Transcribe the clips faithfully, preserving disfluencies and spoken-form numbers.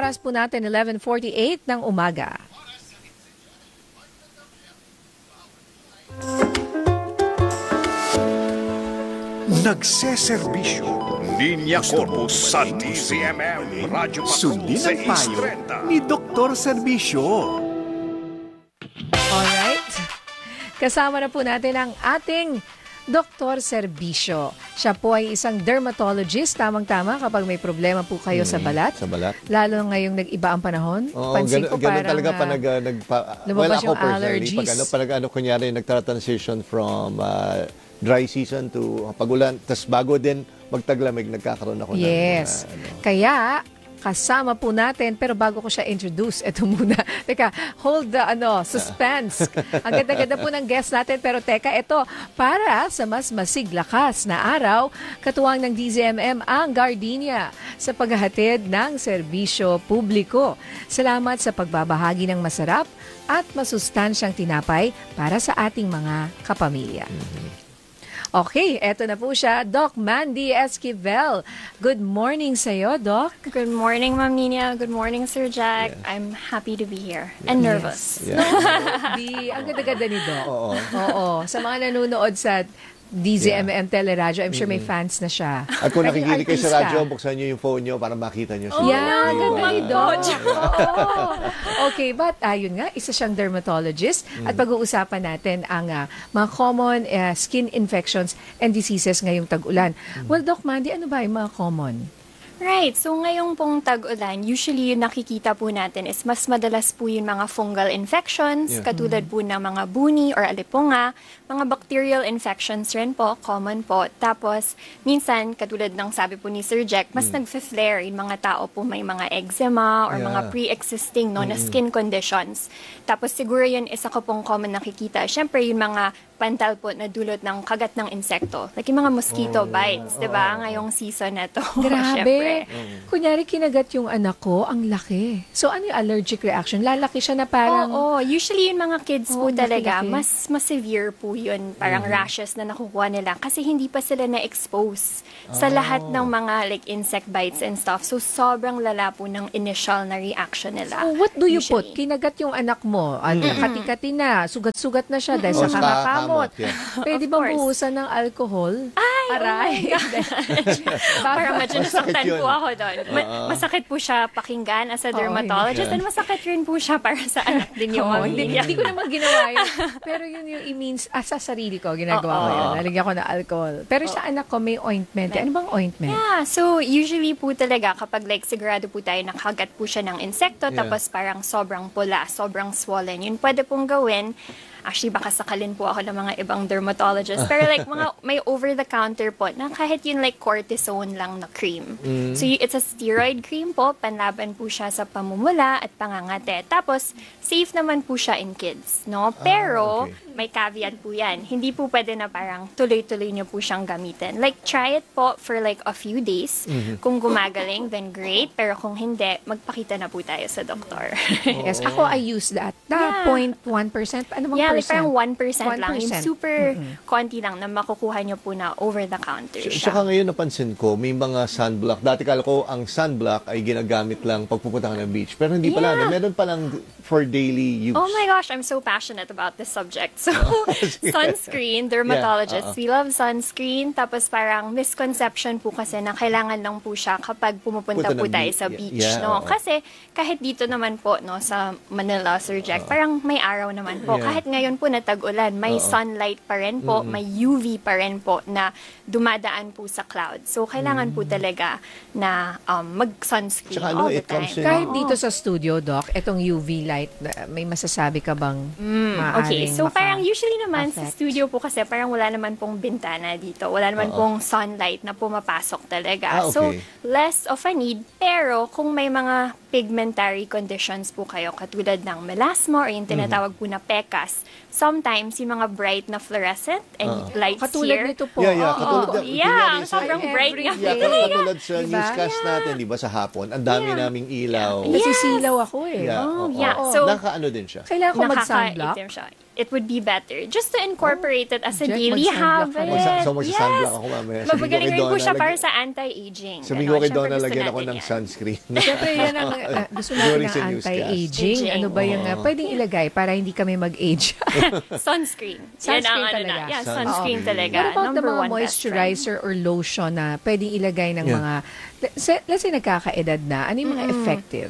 oras po natin, eleven forty-eight ng umaga. Nagseserbisyo. Linya Corpus sa D Z M M Radyo Sundin sa ang payo ni Doktor Serbisyo. Alright. Kasama na po natin ang ating Doktor Serbisyo. Siya po ay isang dermatologist, tamang-tama kapag may problema po kayo Hmm, sa balat. Sa balat. Lalo ngayong nag-iba ang panahon. Oo, Pansin ganun, ko ganun parang talaga pa ah, nag, uh, nagpa, lumabas well, ako yung personally, allergies. pag ano, pag ano, kunyari, nagtra-transition from uh, dry season to pag-ulan, tas bago din magtaglamig, nagkakaroon ako yes. ng... Uh, ano. Kaya, kasama po natin, pero bago ko siya introduce, eto muna. Teka, hold the ano, suspense. Ang ganda-ganda po ng guest natin, pero teka, ito, para sa mas masiglakas na araw, katuwang ng D Z M M ang Gardenia sa paghahatid ng serbisyo publiko. Salamat sa pagbabahagi ng masarap at masustansyang tinapay para sa ating mga kapamilya. Mm-hmm. Okay, eto na po siya, Doc Mandy Esquivel. Good morning sa iyo, Doc. Good morning, Ma'am Nina. Good morning, Sir Jack. Yes. I'm happy to be here and nervous. Yeah. Di, ang ganda-ganda ni Doc. Oo. Oo. Sa mga nanonood sa D Z M M Teleradyo, I'm sure may fans na siya. At kung Kasi nakikinig kayo sa artista. radyo, buksan nyo yung phone nyo para makita nyo. Oh, sila. Yeah, ang Yung, ganda ni uh, Doc. Oo. Okay, but ayun nga, isa siyang dermatologist at pag-uusapan natin ang ah, mga common ah, skin infections and diseases ngayong tag-ulan. Well, Doc Mandy, ano ba yung mga common? Right. So ngayong pong tag-ulan, usually yung nakikita po natin is mas madalas po yung mga fungal infections, Yeah. katulad po ng mga buni or alipunga, mga bacterial infections rin po, common po. Tapos, minsan, katulad ng sabi po ni Sir Jack, mas nag-flare yung mga tao po may mga eczema or Yeah. mga pre-existing no, na skin conditions. Tapos siguro yun isa ko pong common nakikita. Siyempre, yung mga pantal po na dulot ng kagat ng insekto. Like yung mga mosquito bites, di ba? Ngayong season na to. Grabe. Syempre. Kunyari, kinagat yung anak ko, ang laki. So, ano yung allergic reaction? Lalaki siya na parang... Oo, usually yung mga kids Oo, po talaga, laki-laki. mas, mas severe po yun. Parang rashes na nakukuha nila kasi hindi pa sila na-expose sa lahat ng mga like insect bites and stuff. So, sobrang lala po ng initial na reaction nila. So, what do you put? usually. Kinagat yung anak mo, at kati-kati na, sugat-sugat na siya dahil Oh, sa sa kamakamot. kamot, yeah. Pwede Of bang course. buhusan ng alcohol? Ay, Aray. oh my gosh. Parang medyo nasaktan yun. po ako doon. Ma- masakit po siya pakinggan as a dermatologist hindi. and masakit rin po siya para sa anak din yung Oo, hindi, pamilya. hindi ko naman ginawa yun. Pero yun yung i-means, ah, sa sarili ko, ginagawa ko Oo. yun. Nalagyan ko ng alcohol. Pero sa anak ko, may ointment. Ano bang ointment? Yeah, so usually po talaga kapag like sigurado po tayo nakagat po siya ng insekto Yeah. tapos parang sobrang pula, sobrang swollen, yun pwede pong gawin. Actually, baka sakalin po ako ng mga ibang dermatologists. Pero like, mga may over-the-counter po na kahit yun like cortisone lang na cream. So, y- it's a steroid cream po. Panlaban po siya sa pamumula at pangangate. Tapos, safe naman po siya in kids, no? Pero, okay. may caveat po yan. Hindi po pwede na parang tuloy-tuloy niyo po siyang gamitin. Like, try it po for like a few days. Kung gumagaling, then great. Pero kung hindi, magpakita na po tayo sa doktor. Yes, ako, I use that. Na Yeah. zero point one percent. Ano bang Yeah, like percent? parang one percent lang. Yung one percent. super konti lang na makukuha nyo po na over-the-counter siya. Saka ngayon napansin ko, may mga sunblock. Dati kala ko ang sunblock ay ginagamit lang pag pupunta ka ng beach. Pero hindi pala. Yeah. No? Meron palang for daily use. Oh my gosh, I'm so passionate about this subject. So, sunscreen, dermatologists, Yeah, uh-uh. we love sunscreen. Tapos parang misconception po kasi na kailangan lang po siya kapag pumupunta Punta po ng tayo beach. sa Yeah, beach. yeah, no? oo. Kasi kahit dito naman po no sa Manila, Sir Jack, parang may araw naman po. Yeah. Kahit ngayon po na tag-ulan, may Oo. sunlight pa rin po, may U V pa rin po na dumadaan po sa cloud. So, kailangan po talaga na um, mag-sunscreen Tsaka ano, all the it comes time. in- Kahit Oo. dito sa studio, Doc, itong U V light, may masasabi ka bang Okay, maaaring so maka- parang usually naman sa affect? studio po kasi parang wala naman pong bintana dito. Wala naman Oo. pong sunlight na pumapasok talaga. Ah, okay. So, less of a need. Pero kung may mga pigmentary conditions po kayo, katulad ng melasma or yung tinatawag po na pecas, sometimes yung mga bright na fluorescent and lights Katulad here. nito po. Yeah, yeah. Oo. Katulad, Oo. kunyari Yeah, sa- sobrang bright nga. Every Yeah, day. katulad sa Diba? newscast natin, di ba, sa hapon, ang dami naming ilaw. Yeah. Nasisilaw ako eh. Yeah, Oh, oo. yeah. Oo. So- Nakaano din siya. Kailangan ko mag-sunblock. Nakakaitim siya. it would be better just to incorporate it as a Jack, daily mag-sunblock ka habit. na. Magsa- so magsa-sunblock Yes. ako mamaya. Sabihin ko Mapagaling kay rin po Donna, siya lag- para sa anti-aging. Sabihin Ganon. ko kay Siyempre, Donna, gusto lagyan ako natin ng yan. sunscreen. Siyempre, yan ang uh, gusto natin During ng sa newscast. anti-aging. Aging. Ano ba yung uh, pwedeng ilagay para hindi kami mag-age? Sunscreen. Yan Sunscreen ang ano talaga. na. Yeah, Sun- sunscreen Okay. talaga. What about the Number mga one best friend. moisturizer or lotion na pwedeng ilagay ng Yeah. mga, let's let's say nagkakaedad na, ano yung mga effective?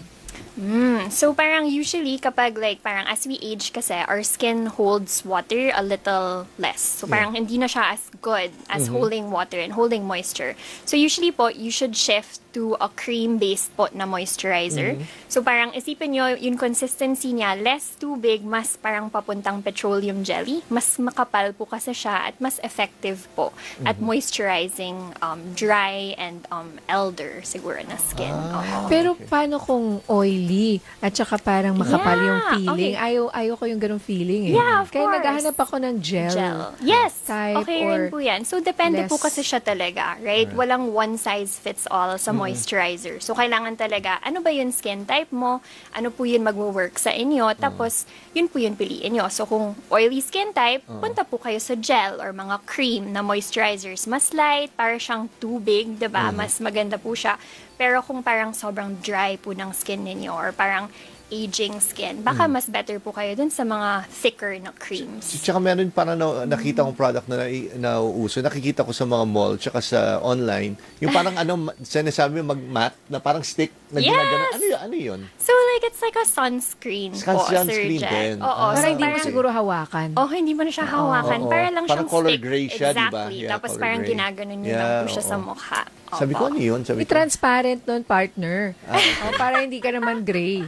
Mm, so parang usually kapag like parang as we age kasi our skin holds water a little less. So parang hindi na siya as good as holding water and holding moisture. So usually po you should shift to a cream-based po na moisturizer. So parang isipin nyo yung consistency niya, less tubig, mas parang papuntang petroleum jelly. Mas makapal po kasi siya at mas effective po at moisturizing um, dry and um, elder siguro na skin. Oo. Pero paano kung oily at saka parang makapal yung Yeah, feeling? okay. Ayaw, ayaw ko yung ganong feeling eh. Yeah, of Kaya course. naghahanap ako ng gel. Gel. Yes. Type okay or rin po yan. So, depende po less. kasi siya talaga, right? Walang one size fits all sa moisturizer. So, kailangan talaga, ano ba yung skin type mo? Ano po yun mag-work sa inyo? Tapos, yun po yun piliin nyo. So, kung oily skin type, punta po kayo sa gel or mga cream na moisturizers. Mas light, para siyang tubig, diba? Mas maganda po siya. Pero kung parang sobrang dry po ng skin ninyo or parang aging skin, baka mas better po kayo dun sa mga thicker na creams. Tsaka meron parang na, nakita kong product na nai- nauuso. Nakikita ko sa mga mall tsaka sa online. Yung parang ano, sinasabi mag-matte na parang stick na Yes! ginagano. Ano yun? Ano yun? So, like, it's like a sunscreen It's po, sunscreen Sir din. Jack. Oo, Ah, so Para hindi mo parang- siguro hawakan. Oh, hindi mo na siya hawakan. Oo. Para lang Parang siyang color stick. gray siya, di ba? Exactly. Yeah, Tapos color parang gray. ginaganon nyo Yeah, lang po siya oo. sa mukha. Sabi ko, Opo. ano yun? Sabi ko, I-transparent nun, partner. Oh, para hindi ka naman gray.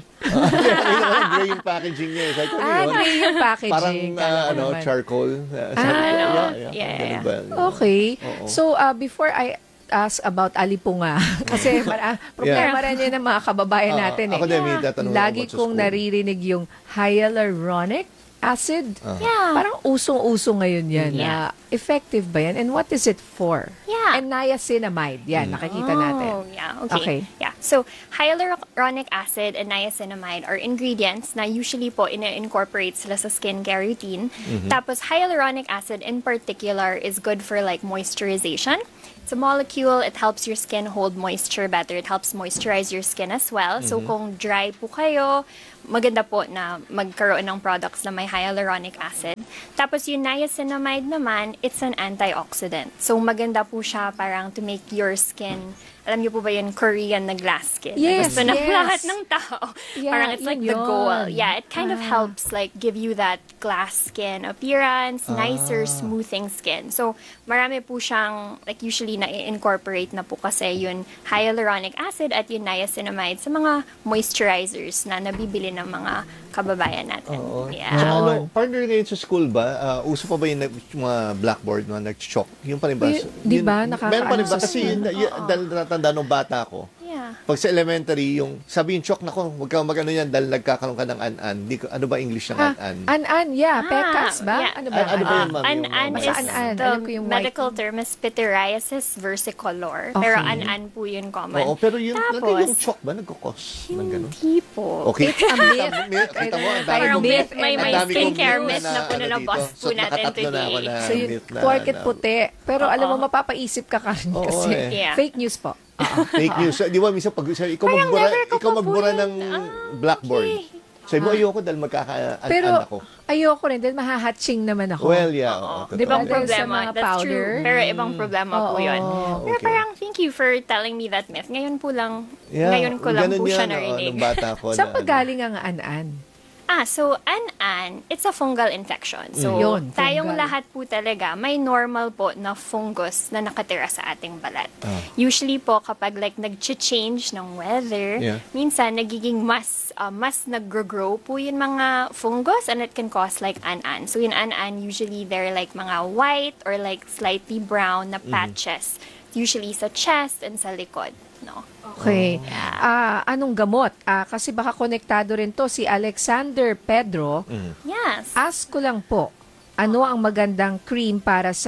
Parang gray yung packaging niya. Sabi ko, ano Ah, yun? gray yung packaging. Parang Kala ah, ko ano, naman. charcoal. Uh, Ah, sabi ko, ano? yeah, Yeah, ganun yeah. ba? Okay. Oo. So, uh, before I ask about alipunga, kasi mara, problema rin yun ng mga kababayan Ah, natin eh. ako din, may tatanong Lagi ako sa kong school. naririnig yung hyaluronic acid. Yeah. Parang usong-uso ngayon yan. Yeah. na effective ba yan? And what is it for? Yeah. And niacinamide. Yan, nakikita natin. Oh, yeah. Okay. Okay. Yeah. So, hyaluronic acid and niacinamide are ingredients na usually po ina-incorporate sila sa skincare routine. Tapos, hyaluronic acid in particular is good for like moisturization. It's a molecule. It helps your skin hold moisture better. It helps moisturize your skin as well. So, kung dry po kayo, maganda po na magkaroon ng products na may hyaluronic acid. Tapos yung niacinamide naman, it's an antioxidant. So maganda po siya parang to make your skin, alam niyo po ba yun, Korean na glass skin? Yes, Gusto ng yes. lahat ng tao. Yeah, parang it's like yun the goal. yun. Yeah, it kind of Ah. helps like give you that glass skin appearance, nicer, smoothing skin. So marami po siyang, like usually na-incorporate na po kasi yung hyaluronic acid at yung niacinamide sa mga moisturizers na nabibili ng mga kababayan natin. Oo. Yeah. Tsaka ano, partner ngayon sa school ba, ah, uso pa ba yung nag- mga blackboard na nag-chalk? Yung pa rin ba? Y- di ba? Yun- Nakakaano Meron pa rin ba? sa Kasi school? yun, yun, dahil natanda nung bata ko, Yeah. pag sa elementary, yung sabi yung chalk, nako, huwag kang mag-ano yan dahil nagkakaroon ka ng an-an. Di ko, ano ba English ng Ah, an-an? an-an, yeah. Ah, Pekas ba? yeah. Ano ba? Ah, ano ba yun, ma'am? An Yung an mga- is Basta an-an. the Alam ko yung white. medical term is pityriasis versicolor. Pero Okay. an-an po yun common. Oo, pero yung, Tapos, Tapos, yung chalk ba nagkakos ng gano'n? hindi po. Okay. It's a myth. Kita mo, ang dami Parang kong myth, may- ang may dami kong skincare myth myth na po na ano nabust dito. po So, natin nakatatlo na ako today. na So, yun, myth na. porket na- puti. Pero alam mo, mapapaisip ka ka rin Oo, kasi. eh. Yeah. Fake news po. Fake news. Di ba, minsan pag ikaw Parang magbura, never ko ikaw pa po magbura yun. ng Ah, blackboard. okay. Sabi mo, ayoko dahil magkaka-an-an Pero ako. ayoko rin dahil mahahatching naman ako. Well, yeah. Oo, Di ba totoo. Dahil sa problema? mga That's powder. true. Pero ibang problema po Oo. yun. Pero Okay. parang thank you for telling me that myth. Ngayon po lang, Yeah, ngayon ko lang ganun po siya yan, oo, narinig. nung bata ko. Saan na pa ano. galing ang an-an? Ah, so an-an, it's a fungal infection. So, Yun, tayong fungal. lahat po talaga, may normal po na fungus na nakatira sa ating balat. Ah. Usually po, kapag like nag-change ng weather, Yeah. minsan nagiging mas, uh, mas nag-grow po yung mga fungus and it can cause like an-an. So, yung an-an, usually they're like mga white or like slightly brown na patches. Usually sa chest and sa likod. No? Okay. Ah, anong gamot? Ah, kasi baka konektado rin to si Alexander Pedro. Yes. Ask ko lang po, ano ang magandang cream para sa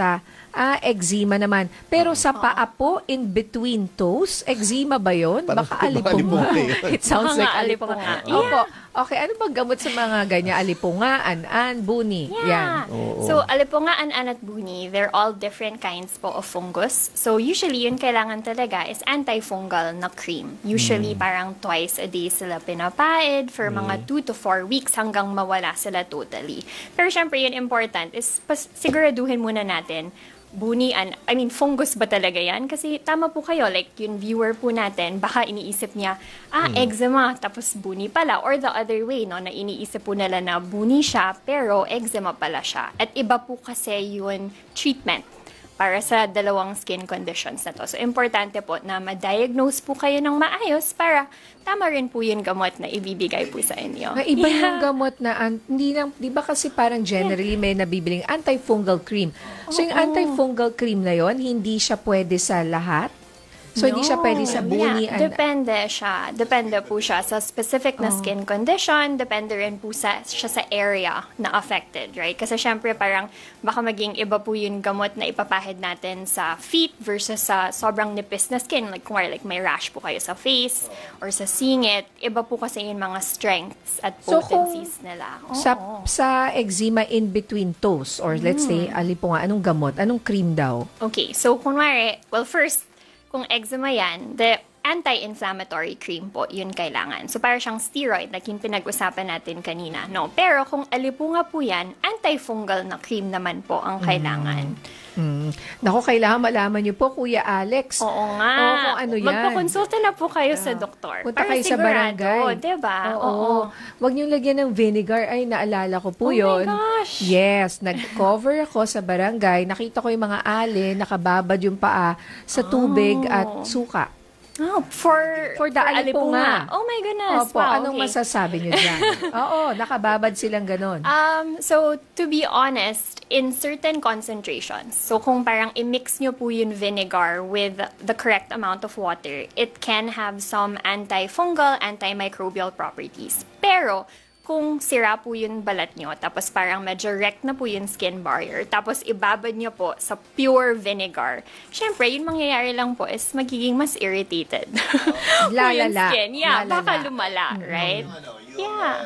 Ah, eczema naman. Pero sa paa po, in between toes, eczema ba yun? Parang Baka alipunga. alipunga yun. It sounds Mga like alipunga. alipunga. Opo. Okay, ano bang gamot sa mga ganyan? Alipunga, an-an, buni. Yan. Yeah. So, alipungaan at buni, they're all different kinds po of fungus. So, usually, yun kailangan talaga is antifungal na cream. Usually, parang twice a day sila pinapaid for mga two to four weeks hanggang mawala sila totally. Pero syempre, yun important is pas- siguraduhin muna natin buni, an, I mean, fungus ba talaga yan? Kasi tama po kayo, like yung viewer po natin, baka iniisip niya, ah, eczema, tapos buni pala. Or the other way, no, na iniisip po nila na buni siya, pero eczema pala siya. At iba po kasi yun treatment para sa dalawang skin conditions na to. So, importante po na ma-diagnose po kayo ng maayos para tama rin po yung gamot na ibibigay po sa inyo. Na iba Yeah. yung gamot na, an- hindi lang, di ba kasi parang generally may nabibiling antifungal cream. So, yung antifungal cream na yon hindi siya pwede sa lahat? So, hindi siya pwede sa buni? Yeah, and- depende siya. Depende po siya sa specific na Oh. skin condition. Depende rin po sa, siya sa area na affected, right? Kasi syempre parang baka maging iba po yung gamot na ipapahid natin sa feet versus sa sobrang nipis na skin. Like, kung like may rash po kayo sa face or sa singit, iba po kasi yung mga strengths at So, kung potencies nila. Sa, Oo. sa eczema in between toes or let's say, alipunga, anong gamot? Anong cream daw? Okay, so kunwari, well first, kung eczema yan, the anti-inflammatory cream po, yun kailangan. So, para siyang steroid, like yung pinag-usapan natin kanina. No? Pero kung alipunga po yan, antifungal na cream naman po ang kailangan. Hmm. Naku, kailangan malaman niyo po, Kuya Alex. Oo nga. Oo, kung ano yan. Magpakonsulta na po kayo sa doktor. Punta Para kayo sa sigurado, barangay. diba? Oo. Oo. Huwag niyong lagyan ng vinegar. Ay, naalala ko Oh po my yun. gosh. Yes, nag-cover ako sa barangay. Nakita ko yung mga ale, nakababad yung paa sa tubig Oh. at suka. Oh, for, For the alipunga. Oh my goodness. Opo, Wow, anong okay. masasabi niyo dyan? Oo, nakababad silang ganun. Um, so, to be honest, in certain concentrations, so kung parang i-mix nyo po yung vinegar with the correct amount of water, it can have some antifungal, antimicrobial properties. Pero, kung sira po yung balat nyo, tapos parang medyo wrecked na po yung skin barrier, tapos ibabad nyo po sa pure vinegar, syempre, yung mangyayari lang po is magiging mas irritated. po yung Lalala. skin. Yeah, Lalala. baka lumala, right? Yeah.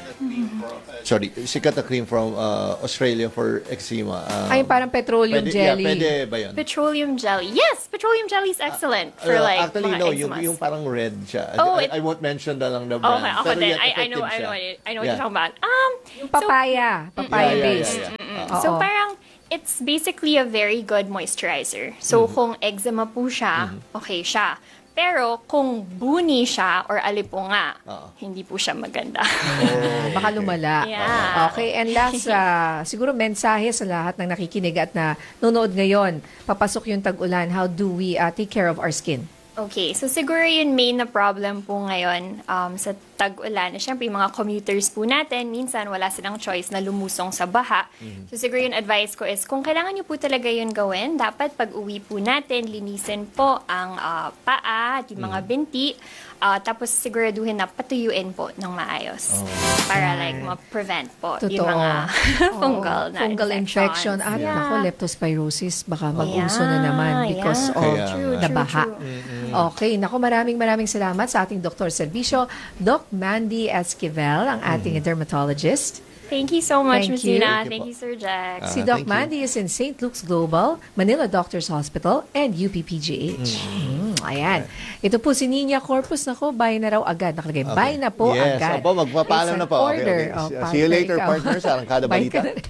Sorry, sikat na cream from uh, Australia for eczema. Um, Ay, parang petroleum pwede, jelly. Yeah, pwede ba yun? Petroleum jelly. Yes, petroleum jelly is excellent for Uh, like actually, mga no, yung, eczemas. yung parang red siya. Oh, I, it- I won't mention na lang the brand. Okay, ako Pero din. yan, I, I know, effective I know, siya. it, I know what Yeah. you're talking about. Um, Papaya. Papaya Yeah, yeah, based. yeah, yeah. so, so Oo. parang it's basically a very good moisturizer. So, kung eczema po siya, okay siya. Pero kung buni siya or alipunga, Oo. hindi po siya maganda. Oh, baka lumala. Yeah. Okay, and last, ah, siguro mensahe sa lahat ng nakikinig at na nanonood ngayon. Papasok yung tag-ulan. How do we ah, take care of our skin? Okay, so siguro yung main na problem po ngayon um, sa tag-ulan, syempre yung mga commuters po natin, minsan wala silang choice na lumusong sa baha. So siguro yung advice ko is, kung kailangan nyo po talaga yun gawin, dapat pag uwi po natin, linisin po ang ah, paa at yung mga binti, ah, tapos siguraduhin na patuyuin po ng maayos. Para like ma-prevent po yung Totoo. mga fungal na Fungal infection. infections. At Yeah. ako, leptospirosis. Baka mag-uso na Yeah, naman because yeah. of Kaya True, nga. the baha. true, Okay. Naku, maraming maraming salamat sa ating doktor serbisyo, Doc Mandy Esquivel, ang ating dermatologist. Thank you so much, Thank Miss you. Nina. Thank you Thank po. you, Sir Jack. Si Ah, Doc thank you. Mandy is in Saint Luke's Global, Manila Doctors Hospital, and U P P G H. Mm, ayan. Ito po si Nina Corpus. Nako, buy na raw agad. Nakalagay, buy na po yes, agad. Opo, magpapaalam It's na an po. Okay, Order. okay. Oh, See you partner, later, ikaw. partners. Arangkada Buy Balita. ka na rin.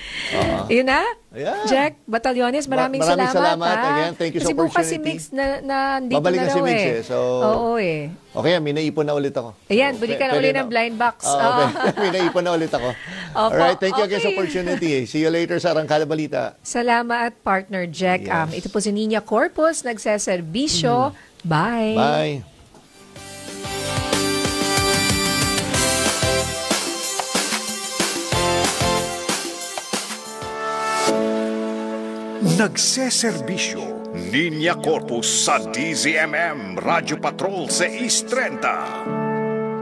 Yun na? Yeah. Jack Batallones, maraming, Ma- maraming salamat. salamat. ha? Again, thank you sa Kasi bukas si opportunity. Mix na, na dito Babalik na na si raw Mix eh. eh, so- Oo eh. Okay, may naipon na ulit ako. Ayan, So, buli ka na pwede uli ng blind box. Oh, Oo. okay. may naipon na ulit ako. Opo, Alright, thank you again sa okay. opportunity. See you later sa Arangkada Balita. Salamat, partner Jack. Yes. Um, ito po si Nina Corpus, nagseserbisyo. Bye. Bye. Nagseserbisyo. Ninya Corpus sa D Z M M Radio Patrol sa East thirty.